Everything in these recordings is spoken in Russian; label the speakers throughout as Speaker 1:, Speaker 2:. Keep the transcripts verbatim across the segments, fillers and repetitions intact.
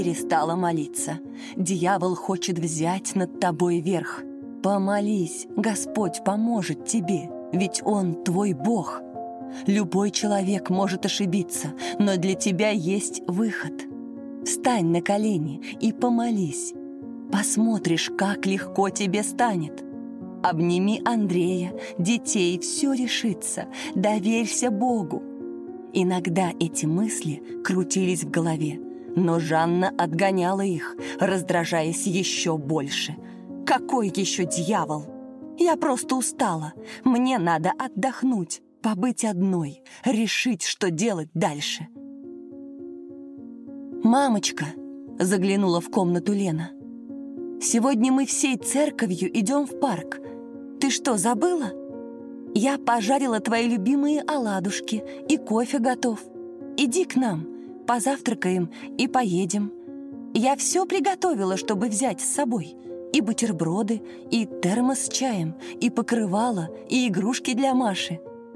Speaker 1: перестала молиться. Дьявол хочет взять над тобой верх. Помолись, Господь поможет тебе, ведь Он твой Бог. Любой человек может ошибиться, но для тебя есть выход. Встань на колени и помолись. Посмотришь, как легко тебе станет. Обними Андрея, детей, все решится. Доверься Богу. Иногда эти мысли крутились в голове, но Жанна отгоняла их, раздражаясь еще больше. Какой еще дьявол? Я просто устала. Мне надо отдохнуть, побыть одной, решить, что делать дальше. «Мамочка», — заглянула в комнату Лена, — «сегодня мы всей церковью идем в парк. Ты что, забыла? Я пожарила твои любимые оладушки, и кофе готов. Иди к нам, позавтракаем и поедем. Я все приготовила, чтобы взять с собой. И бутерброды, и термос с чаем, и покрывало, и игрушки для Маши.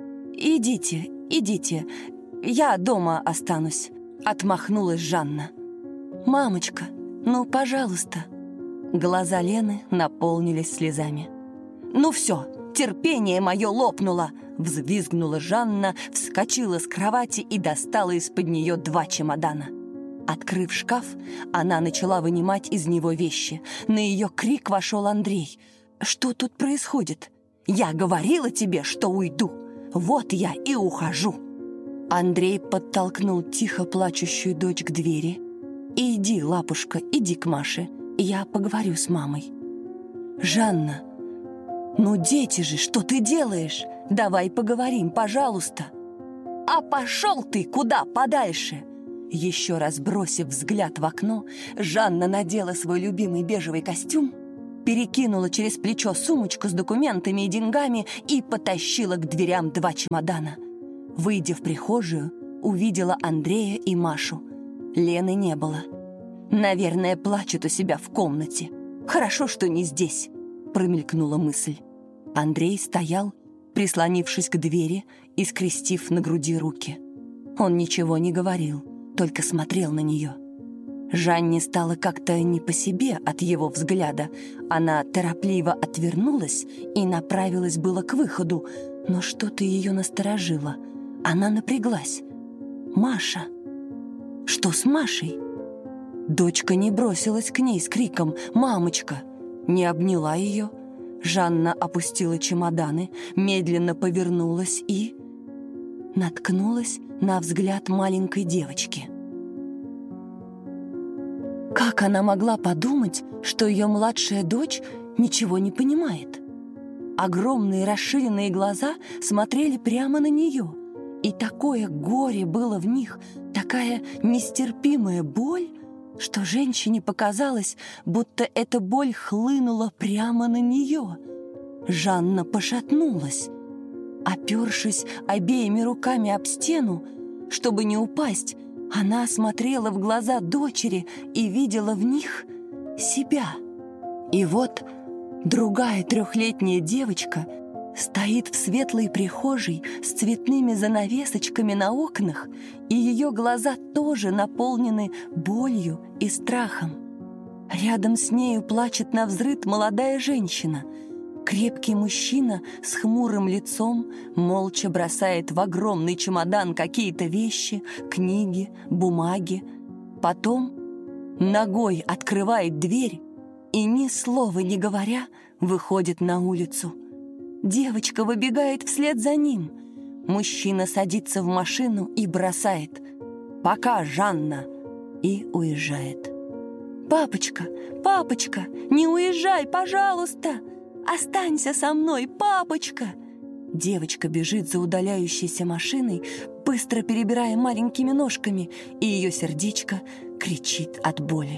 Speaker 1: Идите, идите, я дома останусь», — отмахнулась Жанна. «Мамочка, ну, пожалуйста». Глаза Лены наполнились слезами. «Ну все, терпение мое лопнуло!» — взвизгнула Жанна, вскочила с кровати и достала из-под нее два чемодана. Открыв шкаф, она начала вынимать из него вещи. На ее крик вошел Андрей. «Что тут происходит? Я говорила тебе, что уйду. Вот я и ухожу». Андрей подтолкнул тихо плачущую дочь к двери. «Иди, лапушка, иди к Маше. Я поговорю с мамой». «Жанна, ну дети же, что ты делаешь? Давай поговорим, пожалуйста». «А пошел ты куда подальше!» Еще раз бросив взгляд в окно, Жанна надела свой любимый бежевый костюм, перекинула через плечо сумочку с документами и деньгами и потащила к дверям два чемодана. Выйдя в прихожую, увидела Андрея и Машу. Лены не было. «Наверное, плачет у себя в комнате. Хорошо, что не здесь», — промелькнула мысль. Андрей стоял, прислонившись к двери и скрестив на груди руки. Он ничего не говорил, только смотрел на нее. Жанне стало как-то не по себе от его взгляда. Она торопливо отвернулась и направилась было к выходу, но что-то ее насторожило. Она напряглась. «Маша! Что с Машей?» Дочка не бросилась к ней с криком «Мамочка!», не обняла ее. Жанна опустила чемоданы, медленно повернулась и наткнулась на взгляд маленькой девочки. Как она могла подумать, что ее младшая дочь ничего не понимает? Огромные расширенные глаза смотрели прямо на нее, и такое горе было в них, такая нестерпимая боль, что женщине показалось, будто эта боль хлынула прямо на нее. Жанна пошатнулась. Опершись обеими руками об стену, чтобы не упасть, она смотрела в глаза дочери и видела в них себя. И вот другая трехлетняя девочка стоит в светлой прихожей с цветными занавесочками на окнах, и ее глаза тоже наполнены болью и страхом. Рядом с нею плачет навзрыд молодая женщина. Крепкий мужчина с хмурым лицом молча бросает в огромный чемодан какие-то вещи, книги, бумаги. Потом ногой открывает дверь и, ни слова не говоря, выходит на улицу. Девочка выбегает вслед за ним. Мужчина садится в машину и бросает «Пока, Жанна!» и уезжает. «Папочка, папочка, не уезжай, пожалуйста! Останься со мной, папочка!» Девочка бежит за удаляющейся машиной, быстро перебирая маленькими ножками, и ее сердечко кричит от боли.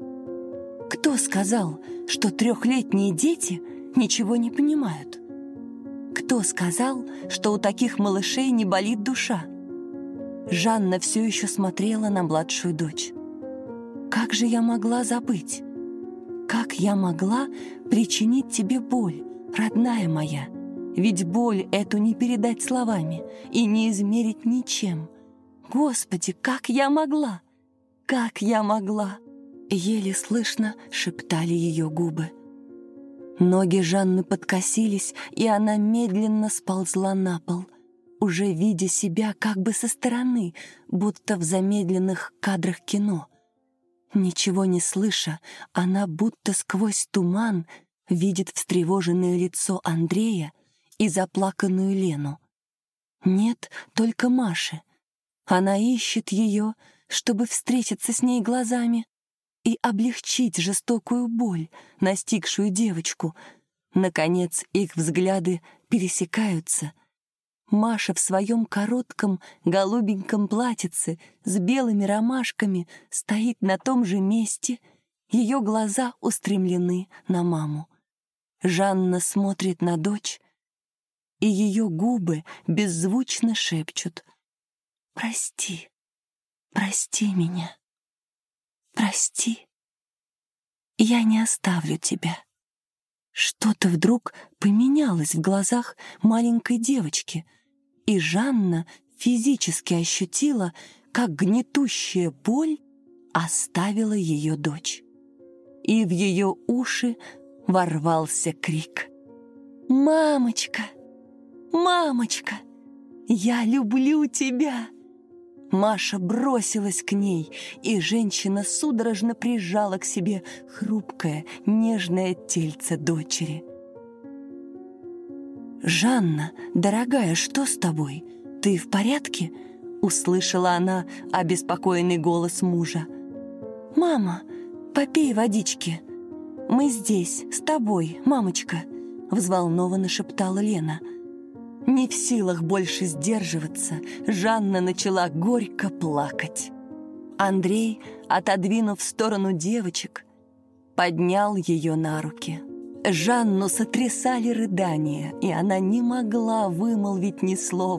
Speaker 1: Кто сказал, что трехлетние дети ничего не понимают? Кто сказал, что у таких малышей не болит душа? Жанна все еще смотрела на младшую дочь. Как же я могла забыть? Как я могла причинить тебе боль, родная моя? Ведь боль эту не передать словами и не измерить ничем. Господи, как я могла? Как я могла? еле слышно шептали ее губы. Ноги Жанны подкосились, и она медленно сползла на пол, уже видя себя как бы со стороны, будто в замедленных кадрах кино. Ничего не слыша, она будто сквозь туман видит встревоженное лицо Андрея и заплаканную Лену. Нет, только Маши. Она ищет ее, чтобы встретиться с ней глазами и облегчить жестокую боль, настигшую девочку. Наконец их взгляды пересекаются. Маша в своем коротком голубеньком платьице с белыми ромашками стоит на том же месте, ее глаза устремлены на маму. Жанна смотрит на дочь, и ее губы беззвучно шепчут: «Прости, прости меня, прости, я не оставлю тебя». Что-то вдруг поменялось в глазах маленькой девочки, и Жанна физически ощутила, как гнетущая боль оставила ее дочь. И в ее уши ворвался крик: «Мамочка! Мамочка! Я люблю тебя!» Маша бросилась к ней, и женщина судорожно прижала к себе хрупкое, нежное тельце дочери. «Жанна, дорогая, что с тобой? Ты в порядке?» — услышала она обеспокоенный голос мужа. «Мама, попей водички. Мы здесь, с тобой, мамочка», — взволнованно шептала Лена. Не в силах больше сдерживаться, Жанна начала горько плакать. Андрей, отодвинув в сторону девочек, поднял ее на руки. Жанну сотрясали рыдания, и она не могла вымолвить ни слова.